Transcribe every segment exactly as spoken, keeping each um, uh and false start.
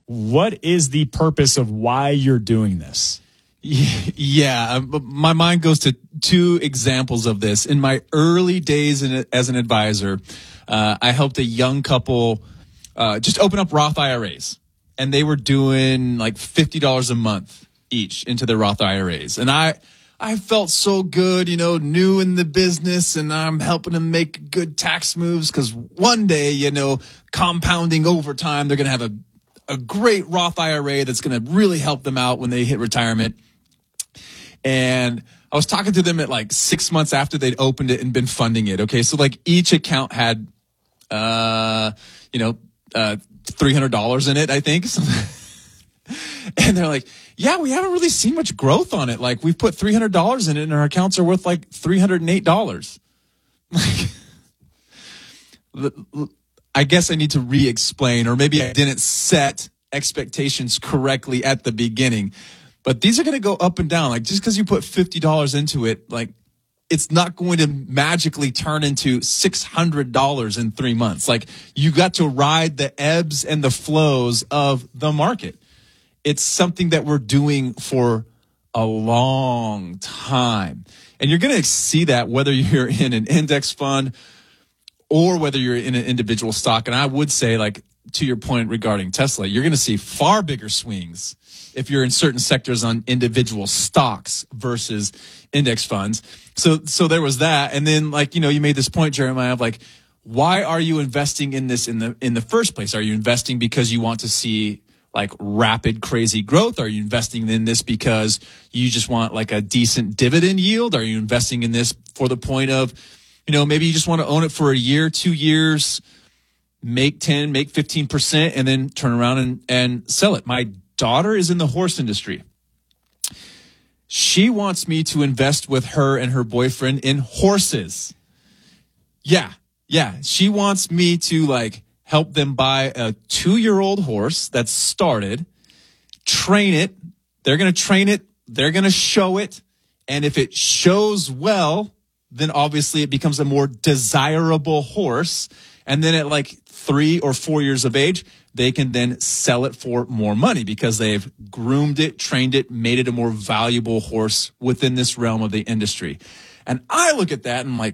what is the purpose of why you're doing this? Yeah, my mind goes to two examples of this. In my early days in, as an advisor, uh, I helped a young couple uh, just open up Roth I R As, and they were doing like fifty dollars a month each into their Roth I R As. And I, I felt so good, you know, new in the business, and I'm helping them make good tax moves because one day, you know, compounding over time, they're going to have a, a great Roth I R A that's going to really help them out when they hit retirement. And I was talking to them at like six months after they'd opened it and been funding it. Okay. So like each account had, uh, you know, uh, three hundred dollars in it, I think. And they're like, yeah, we haven't really seen much growth on it. Like we've put three hundred dollars in it and our accounts are worth like three hundred eight dollars. Like, I guess I need to re-explain, or maybe I didn't set expectations correctly at the beginning. But these are going to go up and down. Like just because you put fifty dollars into it, like it's not going to magically turn into six hundred dollars in three months. Like you got to ride the ebbs and the flows of the market. It's something that we're doing for a long time. And you're going to see that whether you're in an index fund or whether you're in an individual stock. And I would say, like, to your point regarding Tesla, you're going to see far bigger swings if you're in certain sectors on individual stocks versus index funds. So, so there was that. And then, like, you know, you made this point, Jeremiah, of like, why are you investing in this in the, in the first place? Are you investing because you want to see like rapid, crazy growth? Are you investing in this because you just want like a decent dividend yield? Are you investing in this for the point of, you know, maybe you just want to own it for a year, two years, make ten, make fifteen percent, and then turn around and, and sell it? My daughter is in the horse industry. She wants me to invest with her and her boyfriend in horses. Yeah, yeah. She wants me to like help them buy a two-year-old horse that's started, train it. They're going to train it. They're going to show it. And if it shows well, then obviously it becomes a more desirable horse. And then at like three or four years of age, they can then sell it for more money because they've groomed it, trained it, made it a more valuable horse within this realm of the industry. And I look at that and I'm like,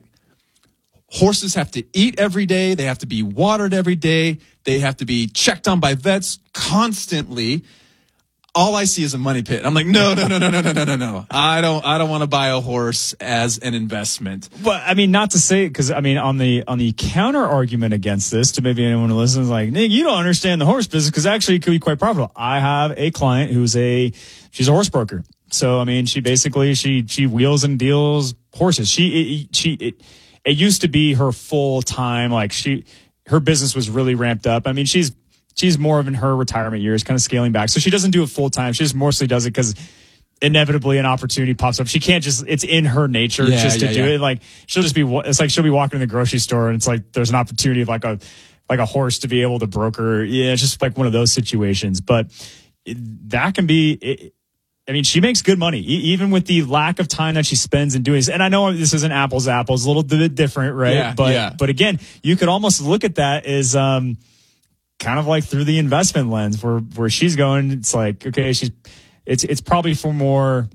horses have to eat every day. They have to be watered every day. They have to be checked on by vets constantly. All I see is a money pit. I'm like, no, no, no, no, no, no, no, no, no. I don't, I don't want to buy a horse as an investment. But I mean, not to say, because I mean, on the on the counter argument against this, to maybe anyone who listens, like, Nick, you don't understand the horse business because actually it could be quite profitable. I have a client who's a, she's a horse broker. So I mean, she basically she she wheels and deals horses. She it, she it, it used to be her full time. Like she, her business was really ramped up. I mean, she's. She's more of in her retirement years, kind of scaling back. So she doesn't do it full time. She just mostly does it because inevitably an opportunity pops up. She can't just, it's in her nature yeah, just to yeah, do yeah. it. Like she'll just be, it's like she'll be walking in the grocery store and it's like there's an opportunity of like a, like a horse to be able to broker. Yeah, it's just like one of those situations. But it, that can be, it, I mean, she makes good money, e- even with the lack of time that she spends in doing this. And I know this isn't apples to apples, a little bit different, right? Yeah, but, yeah. but again, you could almost look at that as, um, kind of like through the investment lens where, where she's going. It's like, okay, she's, it's, it's probably for more,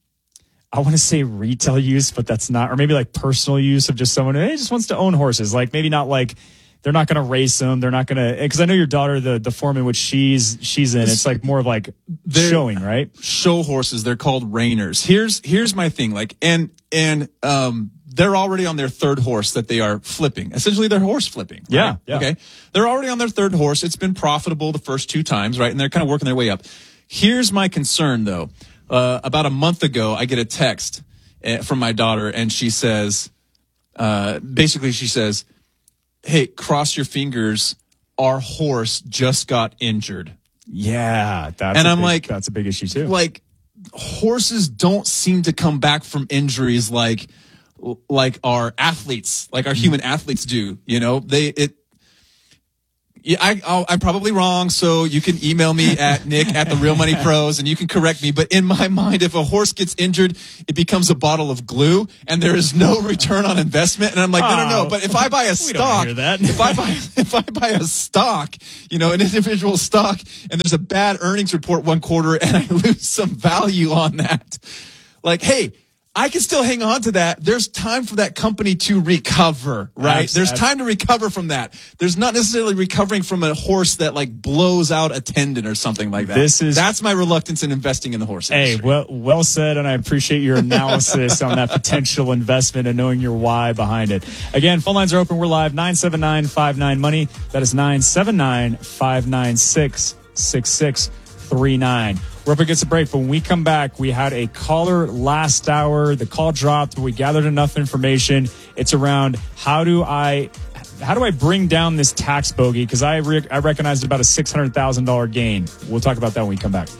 I want to say retail use, but that's not, or maybe like personal use of just someone who hey, just wants to own horses. Like maybe not like, they're not going to race them. They're not going to, cause I know your daughter, the, the form in which she's, she's in, it's like more of like they're showing, right? Show horses. They're called reiners. Here's, here's my thing. Like, and, and, um, they're already on their third horse that they are flipping. Essentially, they're horse flipping. Right? Yeah, yeah. Okay. They're already on their third horse. It's been profitable the first two times, right? And they're kind of working their way up. Here's my concern, though. Uh, about a month ago, I get a text uh, from my daughter, and she says, uh, basically, she says, hey, cross your fingers. Our horse just got injured. Yeah. That's and a I'm big, like, that's a big issue, too. Like, horses don't seem to come back from injuries like, like our athletes, like our human athletes do, you know, they, it, Yeah, I, I'll, I'm probably wrong, so you can email me at Nick at the Real Money Pros, and you can correct me. But in my mind, if a horse gets injured, it becomes a bottle of glue, and there is no return on investment. And I'm like, no, no, no. But if I buy a stock, if I buy if I buy a stock, you know, an individual stock, and there's a bad earnings report one quarter, and I lose some value on that, like, hey, I can still hang on to that. There's time for that company to recover, right? Absolutely. There's time to recover from that. There's not necessarily recovering from a horse that like blows out a tendon or something like that. This is That's my reluctance in investing in the horse industry. Hey, well, well said, and I appreciate your analysis on that potential investment and knowing your why behind it. Again, phone lines are open. We're live, nine seven nine, five nine, money. That is nine seven nine, five nine six, six six three nine. We're up against a break, but when we come back, we had a caller last hour. The call dropped, but we gathered enough information. It's around how do I how do I bring down this tax bogey? Because I, re- I recognized about a six hundred thousand dollars gain. We'll talk about that when we come back.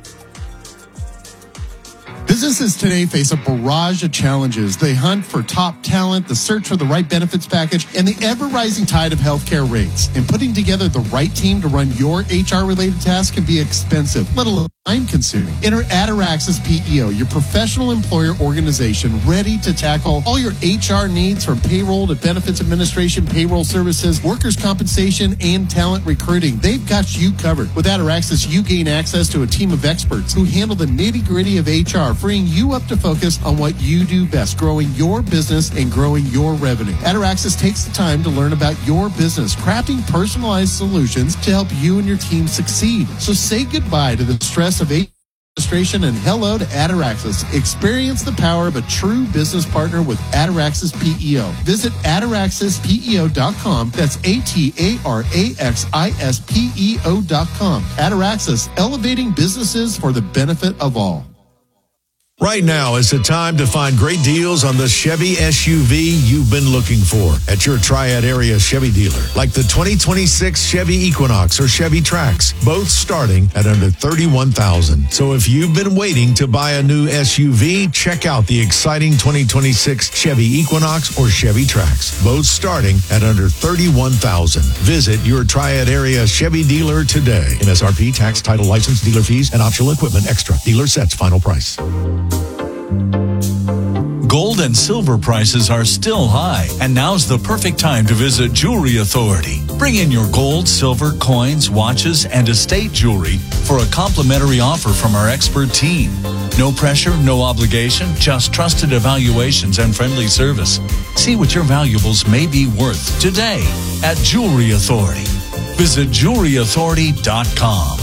Businesses today face a barrage of challenges. They hunt for top talent, the search for the right benefits package, and the ever-rising tide of healthcare rates. And putting together the right team to run your H R-related tasks can be expensive, let alone time-consuming. Enter Ataraxis P E O, your professional employer organization ready to tackle all your H R needs from payroll to benefits administration, payroll services, workers' compensation, and talent recruiting. They've got you covered. With Ataraxis, you gain access to a team of experts who handle the nitty-gritty of H R, freeing you up to focus on what you do best, growing your business and growing your revenue. Ataraxis takes the time to learn about your business, crafting personalized solutions to help you and your team succeed. So say goodbye to the stress of administration and hello to Ataraxis. Experience the power of a true business partner with Ataraxis P E O. Visit ataraxis P E O dot com. That's A T A R A X I S P E O dot com. Ataraxis, elevating businesses for the benefit of all. Right now is the time to find great deals on the Chevy S U V you've been looking for at your Triad area Chevy dealer, like the twenty twenty-six Chevy Equinox or Chevy Trax, both starting at under thirty-one thousand dollars. So if you've been waiting to buy a new S U V, check out the exciting twenty twenty-six Chevy Equinox or Chevy Trax, both starting at under thirty-one thousand dollars. Visit your Triad area Chevy dealer today. M S R P, tax, title, license, dealer fees, and optional equipment extra. Dealer sets final price. Gold and silver prices are still high, and now's the perfect time to visit Jewelry Authority. Bring in your gold, silver, coins, watches, and estate jewelry for a complimentary offer from our expert team. No pressure, no obligation, just trusted evaluations and friendly service. See what your valuables may be worth today at Jewelry Authority. Visit jewelry authority dot com.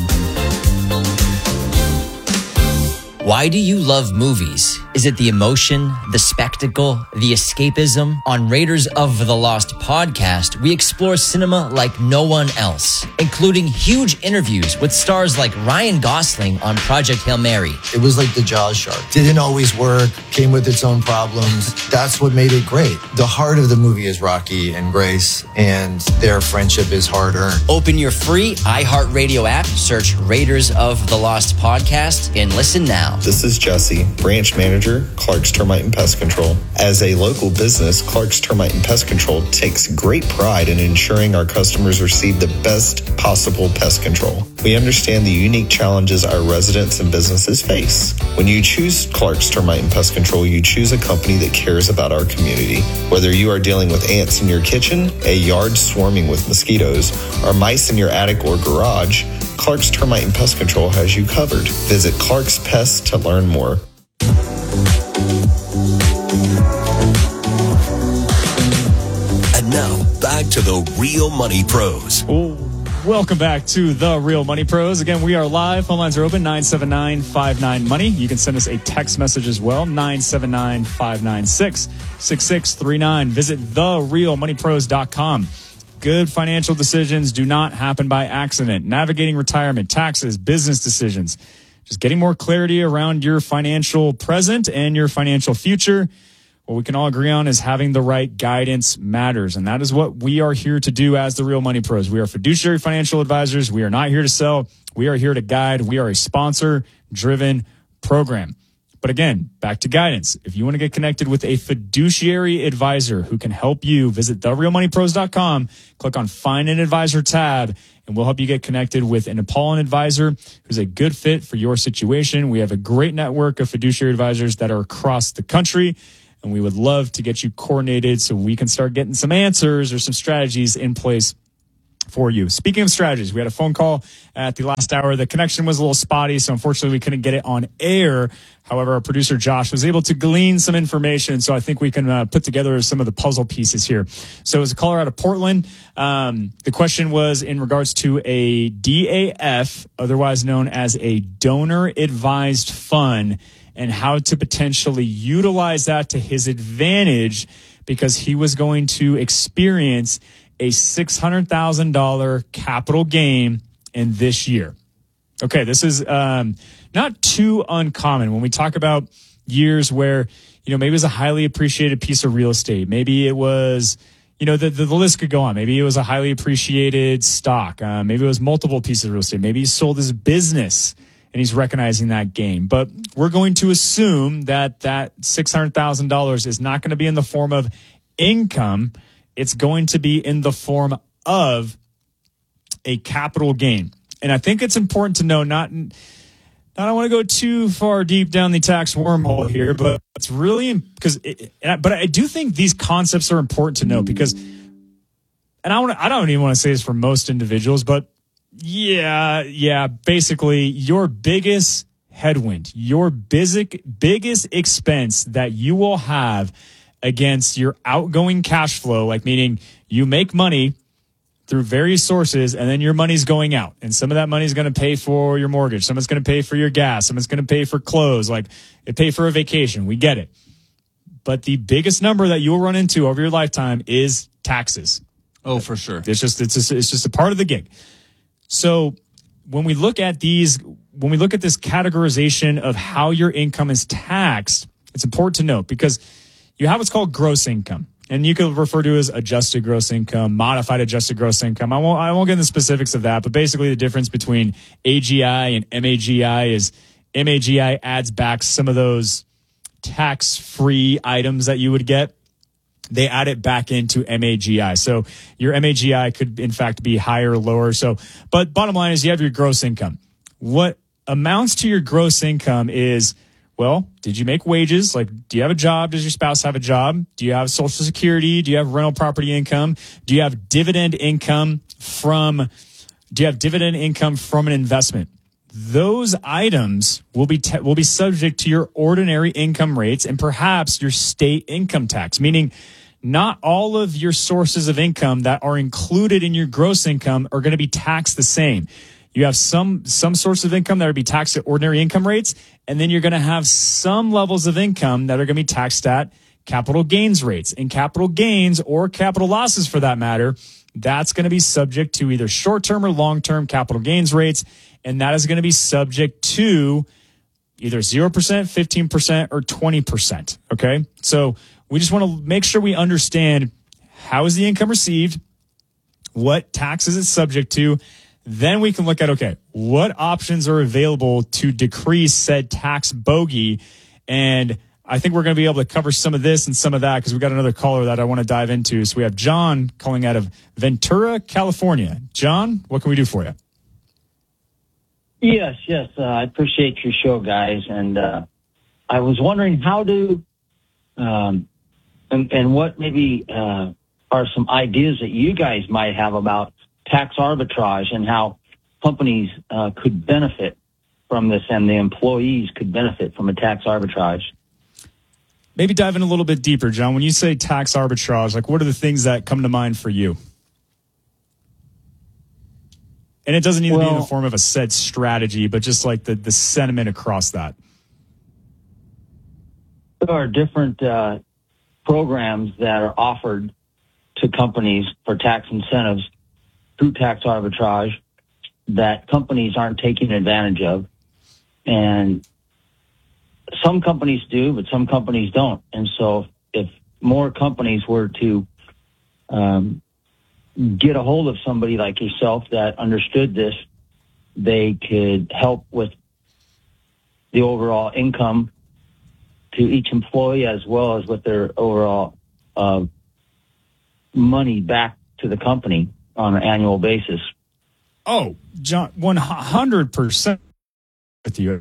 Why do you love movies? Is it the emotion, the spectacle, the escapism? On Raiders of the Lost podcast, we explore cinema like no one else, including huge interviews with stars like Ryan Gosling on Project Hail Mary. It was like the Jaws shark. Didn't always work, came with its own problems. That's what made it great. The heart of the movie is Rocky and Grace, and their friendship is hard-earned. Open your free iHeartRadio app, search Raiders of the Lost podcast, and listen now. This is Jesse, branch manager, Clark's Termite and Pest Control. As a local business, Clark's Termite and Pest Control takes great pride in ensuring our customers receive the best possible pest control. We understand the unique challenges our residents and businesses face. When you choose Clark's Termite and Pest Control, you choose a company that cares about our community. Whether you are dealing with ants in your kitchen, a yard swarming with mosquitoes, or mice in your attic or garage, Clark's Termite and Pest Control has you covered. Visit Clark's Pest to learn more. And now, back to the Real Money Pros. Oh, welcome back to the Real Money Pros. Again, we are live. Phone lines are open, nine seven nine, five nine, money. You can send us a text message as well, nine seven nine, five nine six, six six three nine. Visit the real money pros dot com. Good financial decisions do not happen by accident. Navigating retirement, taxes, business decisions. Just getting more clarity around your financial present and your financial future. What we can all agree on is having the right guidance matters. And that is what we are here to do as the Real Money Pros. We are fiduciary financial advisors. We are not here to sell. We are here to guide. We are a sponsor-driven program. But again, back to guidance. If you want to get connected with a fiduciary advisor who can help you, visit the real money pros dot com, click on Find an Advisor tab, and we'll help you get connected with an Apollon advisor who's a good fit for your situation. We have a great network of fiduciary advisors that are across the country, and we would love to get you coordinated so we can start getting some answers or some strategies in place for you. Speaking of strategies, we had a phone call at the last hour. The connection was a little spotty, so unfortunately we couldn't get it on air. However, our producer Josh was able to glean some information, so I think we can uh, put together some of the puzzle pieces here. So it was a caller out of Portland. Um, the question was in regards to a D A F, otherwise known as a donor advised fund, and how to potentially utilize that to his advantage because he was going to experience a six hundred thousand dollars capital gain in this year. Okay, this is um, not too uncommon when we talk about years where, you know, maybe it was a highly appreciated piece of real estate. Maybe it was, you know, the, the, the list could go on. Maybe it was a highly appreciated stock. Uh, maybe it was multiple pieces of real estate. Maybe he sold his business and he's recognizing that gain. But we're going to assume that that six hundred thousand dollars is not going to be in the form of income. It's going to be in the form of a capital gain. And I think it's important to know, not, I don't want to go too far deep down the tax wormhole here, but it's really, because, but I do think these concepts are important to know because, and I want to, I don't even want to say this for most individuals, but yeah, yeah, basically your biggest headwind, your basic, biggest expense that you will have against your outgoing cash flow, like meaning you make money through various sources and then your money's going out. And some of that money is going to pay for your mortgage. Someone's going to pay for your gas. Someone's going to pay for clothes, like it pay for a vacation. We get it. But the biggest number that you'll run into over your lifetime is taxes. Oh, for sure. It's just, it's just, it's just a part of the gig. So when we look at these, when we look at this categorization of how your income is taxed, it's important to note because you have what's called gross income, and you could refer to it as adjusted gross income, modified adjusted gross income. I won't, I won't get into the specifics of that, but basically the difference between A G I and M A G I is M A G I adds back some of those tax-free items that you would get. They add it back into M A G I. So your M A G I could, in fact, be higher or lower. So, but bottom line is you have your gross income. What amounts to your gross income is, well, did you make wages? Like, do you have a job? Does your spouse have a job? Do you have Social Security? Do you have rental property income? Do you have dividend income from, do you have dividend income from an investment? Those items will be, te- will be subject to your ordinary income rates and perhaps your state income tax, meaning not all of your sources of income that are included in your gross income are going to be taxed the same. You have some some source of income that will be taxed at ordinary income rates, and then you're going to have some levels of income that are going to be taxed at capital gains rates. And capital gains or capital losses, for that matter, that's going to be subject to either short-term or long-term capital gains rates, and that is going to be subject to either zero percent, fifteen percent, or twenty percent, okay? So we just want to make sure we understand how is the income received, what taxes it's subject to. Then we can look at, okay, what options are available to decrease said tax bogey? And I think we're going to be able to cover some of this and some of that because we've got another caller that I want to dive into. So we have John calling out of Ventura, California. John, what can we do for you? Yes, yes. Uh, I appreciate your show, guys. And uh, I was wondering how to, um, and, and what maybe uh, are some ideas that you guys might have about tax arbitrage and how companies uh, could benefit from this and the employees could benefit from a tax arbitrage. Maybe dive in a little bit deeper, John. When you say tax arbitrage, like what are the things that come to mind for you? And it doesn't need well, to be in the form of a set strategy, but just like the, the sentiment across that. There are different uh, programs that are offered to companies for tax incentives through tax arbitrage that companies aren't taking advantage of. And some companies do, but some companies don't. And so if more companies were to um, get a hold of somebody like yourself that understood this, they could help with the overall income to each employee as well as with their overall uh, money back to the company on an annual basis. Oh, John, one hundred percent with you.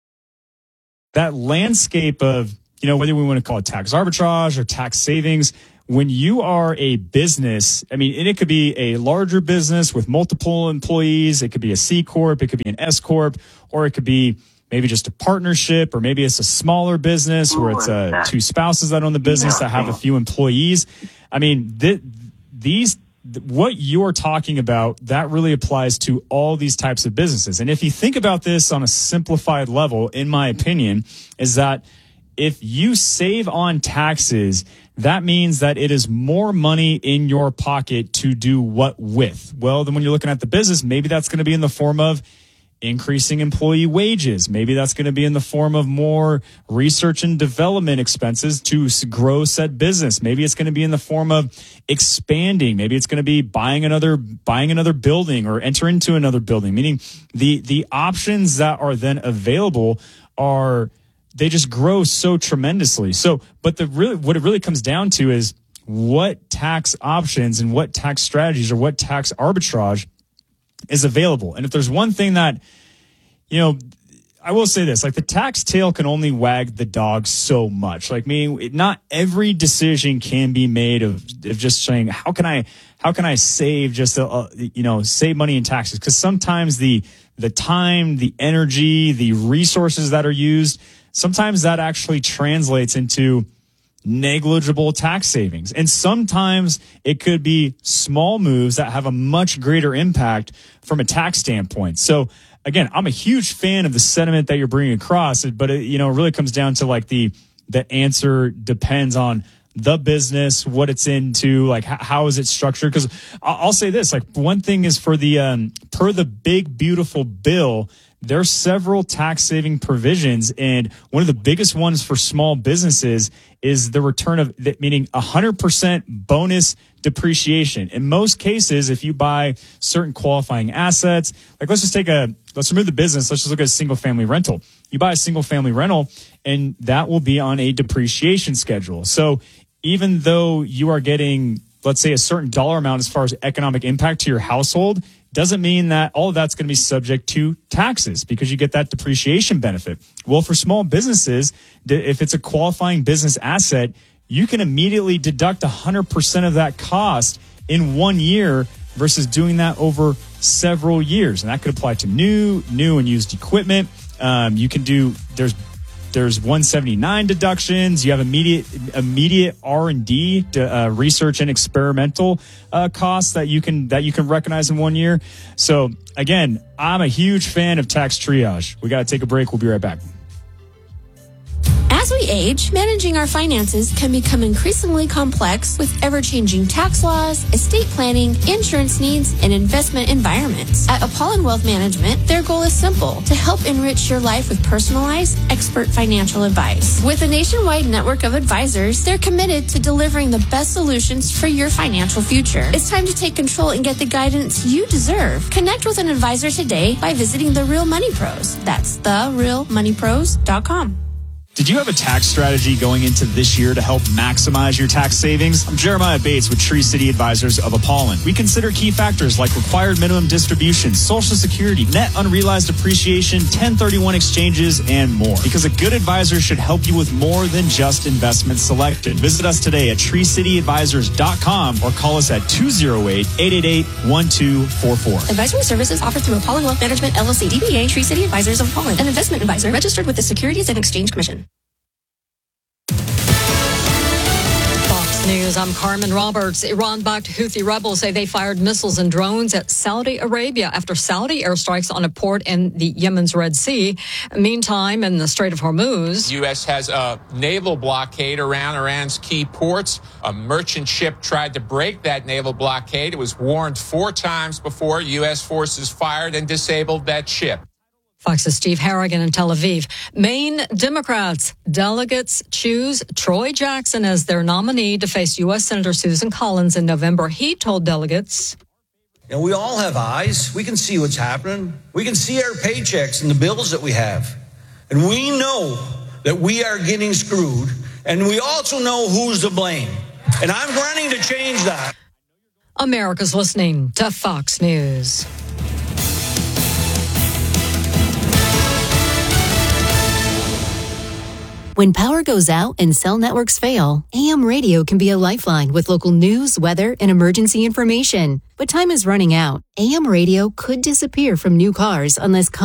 That landscape of, you know, whether we want to call it tax arbitrage or tax savings, when you are a business, I mean, and it could be a larger business with multiple employees. It could be a C Corp. It could be an S Corp, or it could be maybe just a partnership, or maybe it's a smaller business where it's uh, two spouses that own the business that have a few employees. I mean, th- these, th- what you're talking about, that really applies to all these types of businesses. And if you think about this on a simplified level, in my opinion, is that if you save on taxes, that means that it is more money in your pocket to do what with? Well, then when you're looking at the business, maybe that's going to be in the form of increasing employee wages. Maybe that's going to be in the form of more research and development expenses to grow said business. Maybe it's going to be in the form of expanding. Maybe it's going to be buying another, buying another building or enter into another building, meaning the, the options that are then available are, they just grow so tremendously. So, but the really, what it really comes down to is what tax options and what tax strategies or what tax arbitrage is available. And if there's one thing that, you know, I will say this, like the tax tail can only wag the dog so much. Like me, not every decision can be made of, of just saying, how can I, how can I save just, a, a, you know, save money in taxes? Because sometimes the, the time, the energy, the resources that are used, sometimes that actually translates into negligible tax savings. And sometimes it could be small moves that have a much greater impact from a tax standpoint. So again, I'm a huge fan of the sentiment that you're bringing across, but it, you know, it really comes down to like the, the answer depends on the business, what it's into, like how, how is it structured? Because I'll say this, like one thing is for the, um, per the big, beautiful bill, there's several tax saving provisions. And one of the biggest ones for small businesses is the return of, meaning one hundred percent bonus depreciation. In most cases, if you buy certain qualifying assets, like let's just take a, let's remove the business. Let's just look at a single family rental. You buy a single family rental and that will be on a depreciation schedule. So even though you are getting, let's say, a certain dollar amount as far as economic impact to your household, doesn't mean that all of that's going to be subject to taxes because you get that depreciation benefit. Well, for small businesses, if it's a qualifying business asset, you can immediately deduct one hundred percent of that cost in one year versus doing that over several years. And that could apply to new, new and used equipment. Um, you can do, there's There's one seventy-nine deductions. You have immediate immediate R and D, uh, research and experimental uh, costs that you can that you can recognize in one year. So again, I'm a huge fan of tax triage. We got to take a break. We'll be right back. As we age, managing our finances can become increasingly complex with ever-changing tax laws, estate planning, insurance needs, and investment environments. At Apollon Wealth Management, their goal is simple: to help enrich your life with personalized, expert financial advice. With a nationwide network of advisors, they're committed to delivering the best solutions for your financial future. It's time to take control and get the guidance you deserve. Connect with an advisor today by visiting The Real Money Pros. That's the real money pros dot com. Did you have a tax strategy going into this year to help maximize your tax savings? I'm Jeremiah Bates with Tree City Advisors of Apollon. We consider key factors like required minimum distribution, Social Security, net unrealized appreciation, ten thirty-one exchanges, and more. Because a good advisor should help you with more than just investment selection. Visit us today at tree city advisors dot com or call us at two oh eight, eight eight eight, one two four four. Advisory services offered through Apollon Wealth Management, L L C, D B A, Tree City Advisors of Apollon, an investment advisor registered with the Securities and Exchange Commission. News, I'm Carmen Roberts. Iran-backed Houthi rebels say they fired missiles and drones at Saudi Arabia after Saudi airstrikes on a port in the Yemen's Red Sea. Meantime, in the Strait of Hormuz, the U S has a naval blockade around Iran's key ports. A merchant ship tried to break that naval blockade. It was warned four times before U S forces fired and disabled that ship. Fox's Steve Harrigan in Tel Aviv. Maine Democrats delegates choose Troy Jackson as their nominee to face U S Senator Susan Collins in November. He told delegates, and we all have eyes. We can see what's happening. We can see our paychecks and the bills that we have. And we know that we are getting screwed, and we also know who's to blame. And I'm running to change that. America's listening to Fox News. When power goes out and cell networks fail, A M radio can be a lifeline with local news, weather, and emergency information. But time is running out. A M radio could disappear from new cars unless